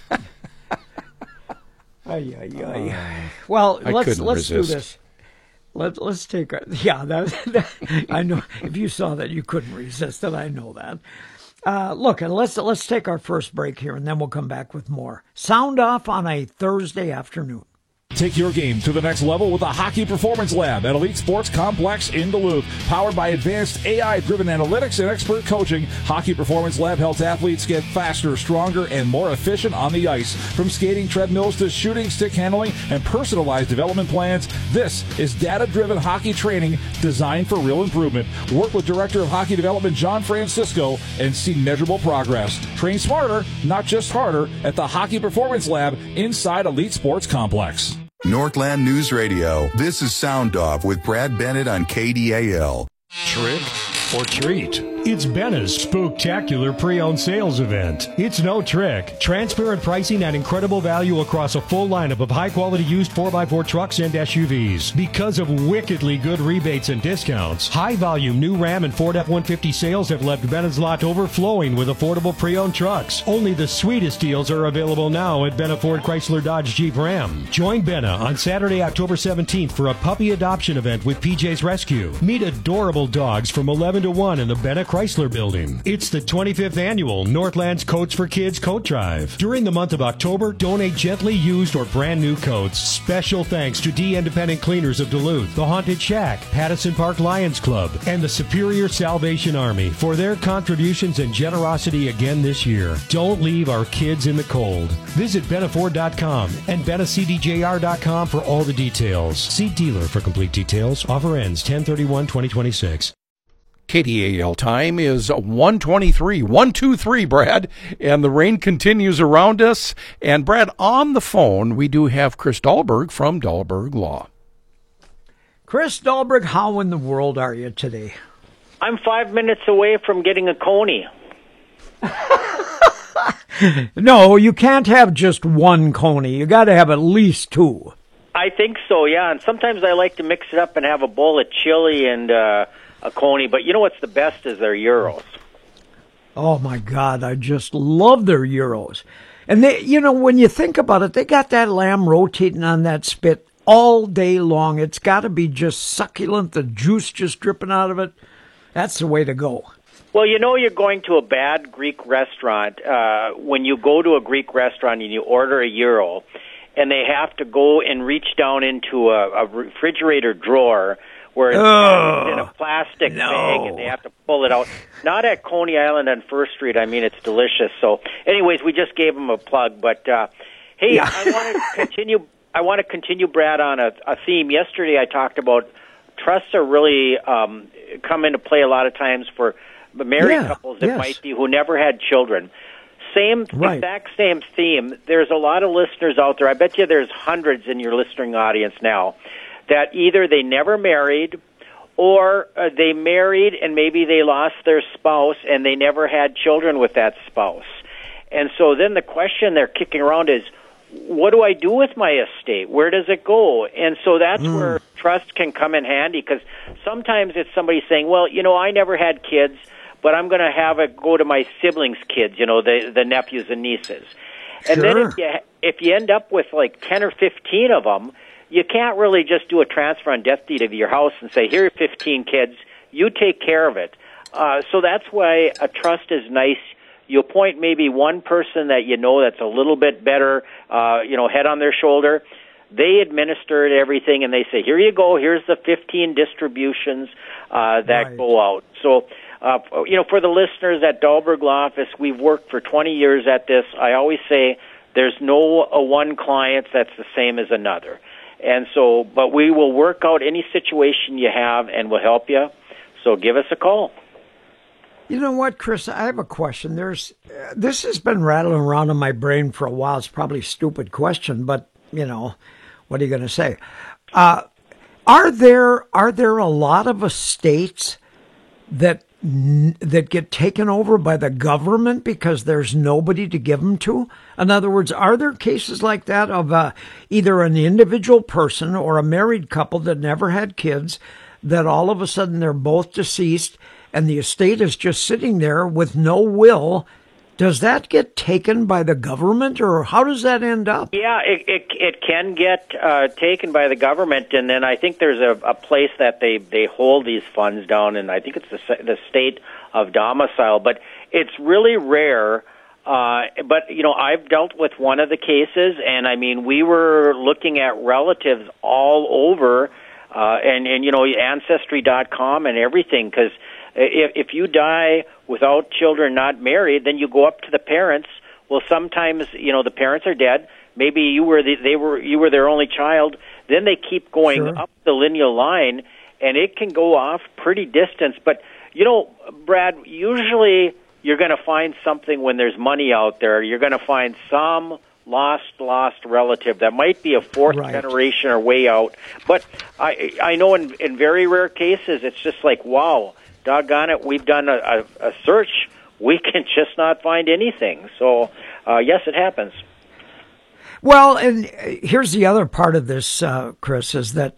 Ay, ay, ay. Uh, well, I let's let's resist. do this. Let let's take a yeah. That, that I know if you saw that you couldn't resist it. I know that. Uh, look, and let's let's take our first break here, and then we'll come back with more. Sound off on a Thursday afternoon. Take your game to the next level with the Hockey Performance Lab at Elite Sports Complex in Duluth. Powered by advanced A I-driven analytics and expert coaching, Hockey Performance Lab helps athletes get faster, stronger, and more efficient on the ice. From skating treadmills to shooting, stick handling, and personalized development plans, this is data-driven hockey training designed for real improvement. Work with Director of Hockey Development John Francisco and see measurable progress. Train smarter, not just harder, at the Hockey Performance Lab inside Elite Sports Complex. Northland News Radio. This is Sound Off with Brad Bennett on K D A L. Trick or treat? It's Bena's Spooktacular Pre-Owned Sales Event. It's no trick. Transparent pricing at incredible value across a full lineup of high-quality used four by four trucks and S U Vs. Because of wickedly good rebates and discounts, high-volume new Ram and Ford F one fifty sales have left Bena's lot overflowing with affordable pre-owned trucks. Only the sweetest deals are available now at Bena Ford Chrysler Dodge Jeep Ram. Join Bena on Saturday, October seventeenth for a puppy adoption event with P J's Rescue. Meet adorable dogs from eleven to one in the Bena Chrysler Building. It's the twenty-fifth annual Northlands Coats for Kids Coat Drive. During the month of October, donate gently used or brand new coats. Special thanks to D Independent Cleaners of Duluth, the Haunted Shack, Pattison Park Lions Club, and the Superior Salvation Army for their contributions and generosity again this year. Don't leave our kids in the cold. Visit Bena Ford dot com and Bena C D J R dot com for all the details. See dealer for complete details. Offer ends ten thirty-one twenty twenty-six. K D A L time is one twenty-three, one two three, Brad, and the rain continues around us. And Brad, on the phone, we do have Chris Dahlberg from Dahlberg Law. Chris Dahlberg, how in the world are you today? I'm five minutes away from getting a Coney. No, you can't have just one Coney. You got to have at least two. I think so, yeah. And sometimes I like to mix it up and have a bowl of chili and uh, a Coney. But you know what's the best is their Euros. Oh, my God. I just love their Euros. And, they, you know, when you think about it, they got that lamb rotating on that spit all day long. It's got to be just succulent, the juice just dripping out of it. That's the way to go. Well, you know you're going to a bad Greek restaurant uh, when you go to a Greek restaurant and you order a Euro, and they have to go and reach down into a, a refrigerator drawer where it's oh, in a plastic no. bag, and they have to pull it out. Not at Coney Island on First Street. I mean, it's delicious. So, anyways, we just gave them a plug. But uh, hey, yeah. I want to continue. I want to continue, Brad, on a, a theme. Yesterday, I talked about trusts are really um, come into play a lot of times for married yeah, couples that yes. might be who never had children. Same right. exact same theme. There's a lot of listeners out there. I bet you there's hundreds in your listening audience now that either they never married or uh, they married and maybe they lost their spouse and they never had children with that spouse. And so then the question they're kicking around is, what do I do with my estate? Where does it go? And so that's mm. where trust can come in handy, because sometimes it's somebody saying, well, you know, I never had kids, but I'm going to have it go to my siblings' kids, you know, the the nephews and nieces. And sure. then if you, if you end up with like ten or fifteen of them, you can't really just do a transfer on death deed of your house and say, here are fifteen kids, you take care of it. Uh, so that's why a trust is nice. You appoint maybe one person that you know that's a little bit better, uh, you know, head on their shoulder. They administer everything, and they say, here you go, here's the fifteen distributions uh, that right. go out. So, uh, you know, for the listeners at Dahlberg Law Office, we've worked for twenty years at this. I always say there's no a one client that's the same as another. And so, but we will work out any situation you have, and we'll help you. So give us a call. You know what, Chris? I have a question. There's uh, this has been rattling around in my brain for a while. It's probably a stupid question, but you know, what are you going to say? Uh, are there are there a lot of estates that that get taken over by the government because there's nobody to give them to? In other words, are there cases like that of uh, either an individual person or a married couple that never had kids, that all of a sudden they're both deceased and the estate is just sitting there with no will? Does that get taken by the government, or how does that end up? Yeah, it it, it can get uh, taken by the government, and then I think there's a, a place that they, they hold these funds down, and I think it's the, the state of domicile, but it's really rare. Uh, but, you know, I've dealt with one of the cases, and, I mean, we were looking at relatives all over, uh, and, and, you know, Ancestry dot com and everything, because If, if you die without children, not married, then you go up to the parents. Well, sometimes, you know, the parents are dead. Maybe you were the, they were you were their only child. Then they keep going sure. up the lineal line, and it can go off pretty distance. But, you know, Brad, usually you're going to find something when there's money out there. You're going to find some lost, lost relative that might be a fourth right. generation or way out. But I, I know in, in very rare cases, it's just like, wow, doggone it, we've done a, a, a search. We can just not find anything. So, uh, yes, it happens. Well, and here's the other part of this, uh, Chris, is that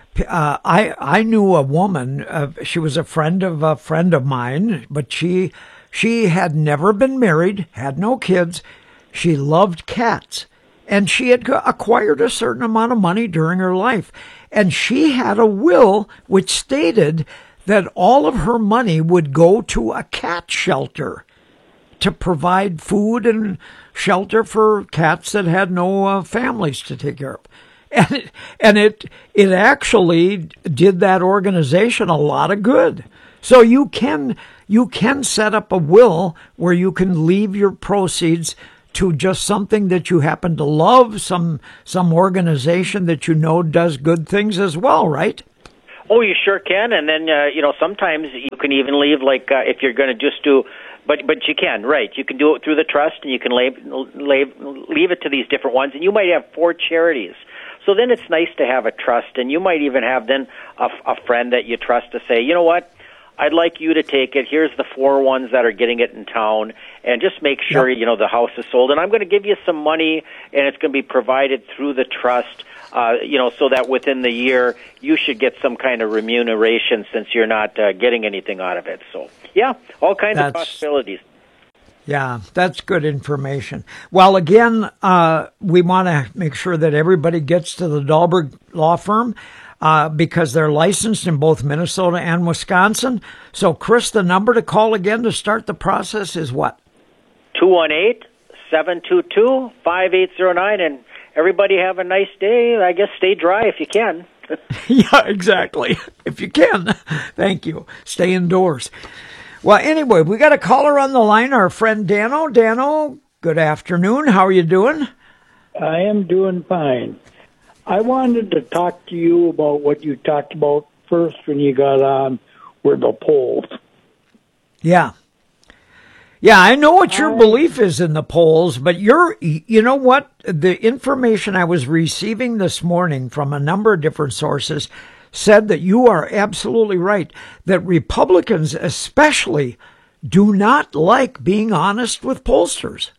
uh, I I knew a woman. Uh, she was a friend of a friend of mine, but she she had never been married, had no kids. She loved cats, and she had acquired a certain amount of money during her life, and she had a will which stated that all of her money would go to a cat shelter to provide food and shelter for cats that had no uh, families to take care of. And it, and it it actually did that organization a lot of good. So you can you can set up a will where you can leave your proceeds to just something that you happen to love, some some organization that you know does good things as well, right? Oh, you sure can. And then, uh, you know, sometimes you can even leave, like, uh, if you're going to just do, but but you can, right. You can do it through the trust, and you can leave, leave, leave it to these different ones. And you might have four charities. So then it's nice to have a trust. And you might even have then a, a friend that you trust to say, you know what, I'd like you to take it. Here's the four ones that are getting it in town. And just make sure, yep. you know, the house is sold. And I'm going to give you some money, and it's going to be provided through the trust. Uh, you know, so that within the year you should get some kind of remuneration since you're not uh, getting anything out of it. So, yeah, all kinds that's, of possibilities. Yeah, that's good information. Well, again, uh, we want to make sure that everybody gets to the Dahlberg Law Firm uh, because they're licensed in both Minnesota and Wisconsin. So, Chris, the number to call again to start the process is what? two one eight, seven two two, five eight zero nine, and everybody have a nice day. I guess stay dry if you can. Yeah, exactly. If you can. Thank you. Stay indoors. Well, anyway, we got a caller on the line, our friend Dano. Dano, good afternoon. How are you doing? I am doing fine. I wanted to talk to you about what you talked about first when you got on, were the polls. Yeah. Yeah, I know what your belief is in the polls, but you're, you know what? The information I was receiving this morning from a number of different sources said that you are absolutely right, that Republicans especially do not like being honest with pollsters.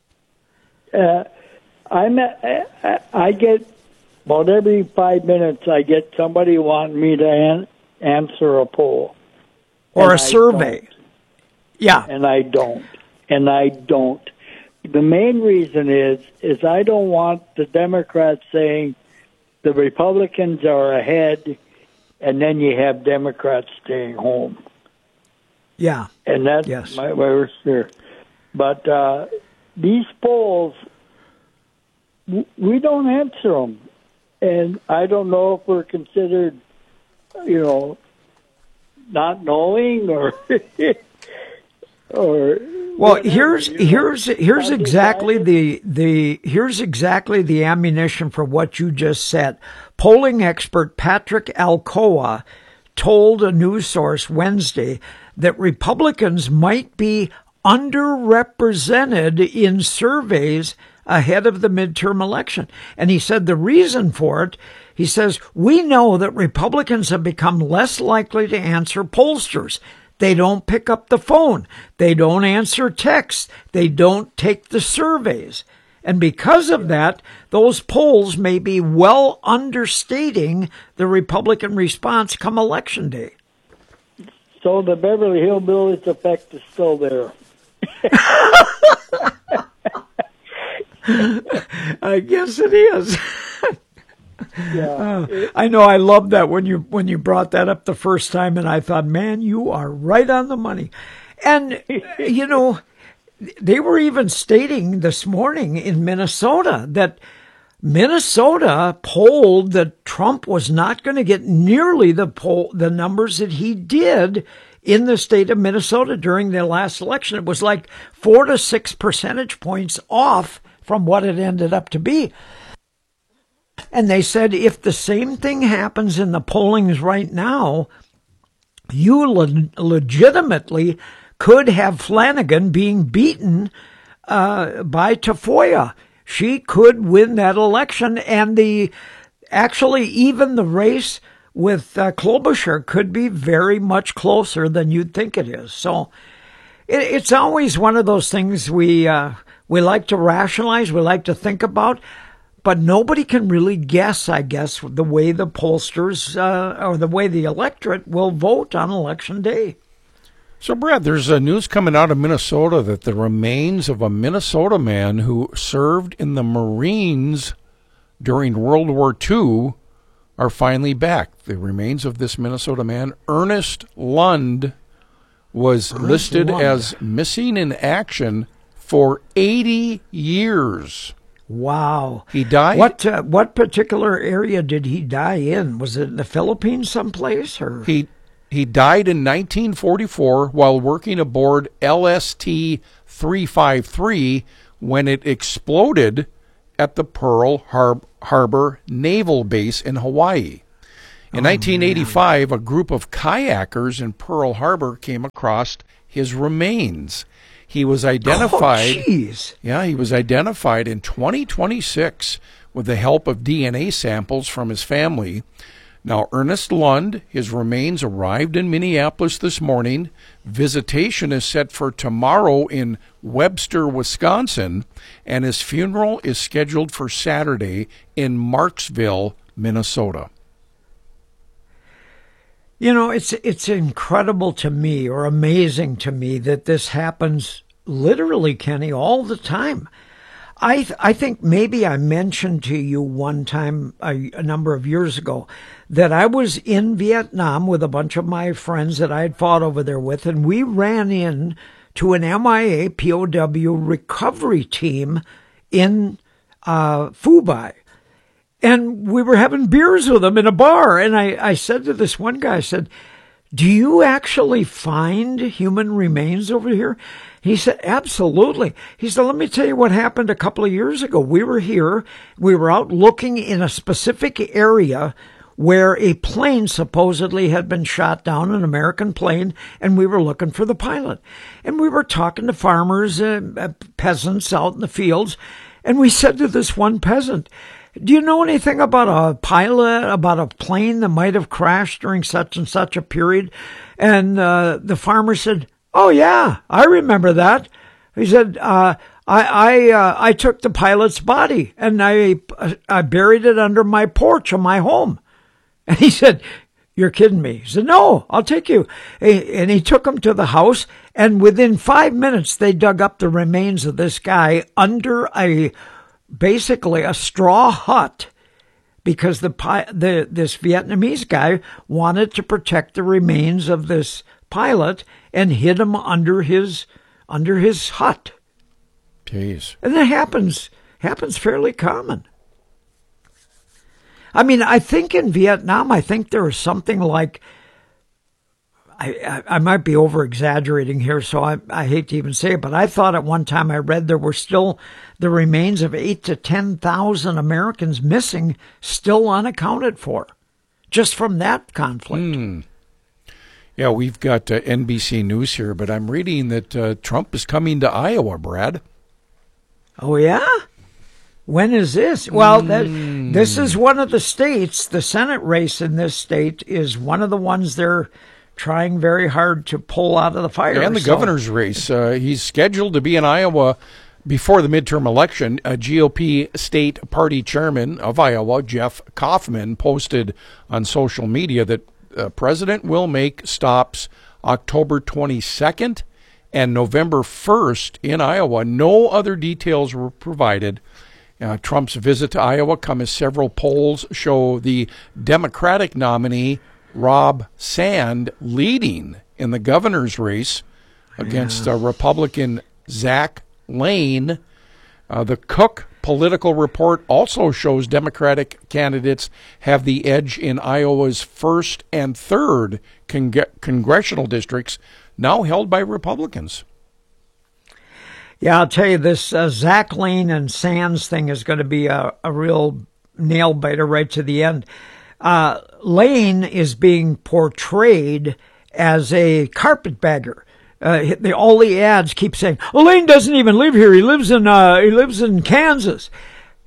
Uh, I'm, I, I get, about every five minutes, I get somebody wanting me to an, answer a poll. Or a survey. Yeah. And I don't. And I don't. The main reason is, is I don't want the Democrats saying the Republicans are ahead, and then you have Democrats staying home. Yeah. And that's yes. my worst fear. But uh, these polls, we don't answer them. And I don't know if we're considered, you know, not knowing or... or well, here's here's here's exactly the the here's exactly the ammunition for what you just said. Polling expert Patrick Alcoa told a news source Wednesday that Republicans might be underrepresented in surveys ahead of the midterm election. And he said the reason for it, he says, we know that Republicans have become less likely to answer pollsters. They don't pick up the phone. They don't answer texts. They don't take the surveys. And because of that, those polls may be well understating the Republican response come election day. So the Beverly Hillbillies effect is still there. I guess it is. Yeah. Uh, I know. I loved that when you when you brought that up the first time, and I thought, man, you are right on the money. And you know, they were even stating this morning in Minnesota that Minnesota polled that Trump was not going to get nearly the poll the numbers that he did in the state of Minnesota during the last election. It was like four to six percentage points off from what it ended up to be. And they said if the same thing happens in the pollings right now, you le- legitimately could have Flanagan being beaten uh, by Tafoya. She could win that election, and the actually even the race with uh, Klobuchar could be very much closer than you'd think it is. So it, it's always one of those things we uh, we like to rationalize, we like to think about, but nobody can really guess, I guess, the way the pollsters uh, or the way the electorate will vote on Election Day. So, Brad, there's a news coming out of Minnesota that the remains of a Minnesota man who served in the Marines during World War Two are finally back. The remains of this Minnesota man, Ernest Lund, was Ernest listed Lund. as missing in action for eighty years. Wow. He died? What uh, what particular area did he die in? Was it in the Philippines someplace? Or He He died in nineteen forty-four while working aboard L S T three fifty-three when it exploded at the Pearl Har- Harbor Naval Base in Hawaii. In oh, nineteen eighty-five, man. a group of kayakers in Pearl Harbor came across his remains. He was identified. Oh, jeez. Yeah, he was identified in twenty twenty-six with the help of D N A samples from his family. Now, Ernest Lund, his remains arrived in Minneapolis this morning. Visitation is set for tomorrow in Webster, Wisconsin, and his funeral is scheduled for Saturday in Marksville, Minnesota. You know, it's it's incredible to me, or amazing to me, that this happens literally, Kenny, all the time. I th- I think maybe I mentioned to you one time a, a number of years ago that I was in Vietnam with a bunch of my friends that I had fought over there with, and we ran in to an M I A P O W recovery team in uh, Phu Bai. And we were having beers with them in a bar. And I, I said to this one guy, I said, do you actually find human remains over here? He said, absolutely. He said, let me tell you what happened a couple of years ago. We were here. We were out looking in a specific area where a plane supposedly had been shot down, an American plane, and we were looking for the pilot. And we were talking to farmers, uh, peasants out in the fields. And we said to this one peasant, do you know anything about a pilot, about a plane that might have crashed during such and such a period? And uh, the farmer said, oh, yeah, I remember that. He said, uh, I I, uh, I took the pilot's body and I, I buried it under my porch of my home. And he said, you're kidding me. He said, no, I'll take you. And he took him to the house, and within five minutes, they dug up the remains of this guy under a basically a straw hut, because the, the this Vietnamese guy wanted to protect the remains of this pilot and hid him under his under his hut. Jeez. And that happens happens fairly common. I mean, I think in Vietnam, I think there was something like, I, I, I might be over-exaggerating here, so I, I hate to even say it, but I thought at one time I read there were still the remains of eight to ten thousand Americans missing, still unaccounted for, just from that conflict. Mm. Yeah, we've got uh, N B C News here, but I'm reading that uh, Trump is coming to Iowa, Brad. Oh, yeah? When is this? Well, that, this is one of the states. The Senate race in this state is one of the ones they're trying very hard to pull out of the fire. And the so. governor's race. Uh, he's scheduled to be in Iowa before the midterm election. A G O P state party chairman of Iowa, Jeff Kaufman, posted on social media that the president will make stops October twenty-second and November first in Iowa. No other details were provided. Uh, Trump's visit to Iowa comes as several polls show the Democratic nominee, Rob Sand, leading in the governor's race against yeah. uh, Republican Zach Lane. Uh, the Cook Political Report also shows Democratic candidates have the edge in Iowa's first and third con- congressional districts, now held by Republicans. Yeah, I'll tell you, this uh, Zach Lane and Sands thing is going to be a, a real nail biter right to the end. Uh, Lane is being portrayed as a carpetbagger. Uh, the, all the ads keep saying, "Oh, Lane doesn't even live here. He lives in uh, he lives in Kansas."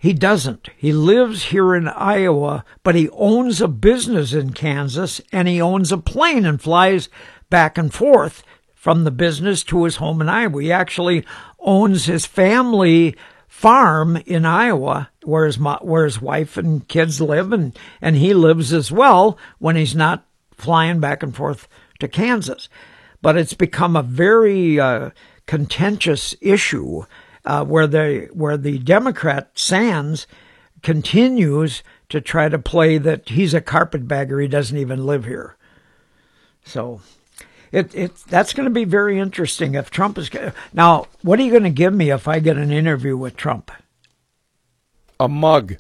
He doesn't. He lives here in Iowa, but he owns a business in Kansas, and he owns a plane and flies back and forth from the business to his home in Iowa. He actually owns his family farm in Iowa where his, where his wife and kids live, and, and he lives as well when he's not flying back and forth to Kansas. But it's become a very uh, contentious issue uh, where the where the Democrat Sands continues to try to play that he's a carpetbagger. He doesn't even live here. So it it that's going to be very interesting if Trump is now. What are you going to give me if I get an interview with Trump? A mug.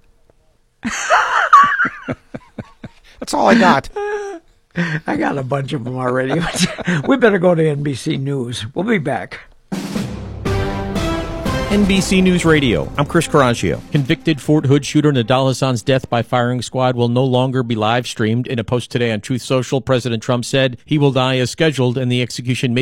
That's all I got. I got a bunch of them already. We better go to N B C News. We'll be back. N B C News Radio. I'm Chris Carangio. Convicted Fort Hood shooter Nidal Hassan's death by firing squad will no longer be live streamed. In a post today on Truth Social, President Trump said he will die as scheduled and the execution may